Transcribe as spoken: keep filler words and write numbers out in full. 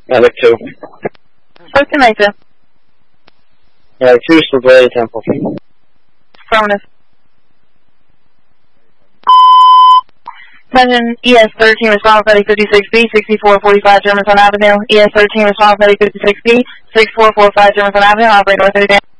Medic two. What's the Mesa? Medic two, Spaghetti Temple. Affirmative. Attention, E S thirteen, response Medic fifty-six B, sixty-four forty-five Germantown Avenue. E S thirteen, response Medic fifty-six B, sixty-four forty-five Germantown Avenue, operator north thirty.